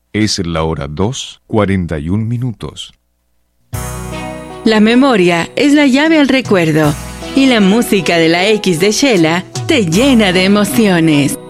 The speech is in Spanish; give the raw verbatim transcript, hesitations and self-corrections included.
Es la hora dos, cuarenta y un minutos. La memoria es la llave al recuerdo y la música de la X de Shela te llena de emociones.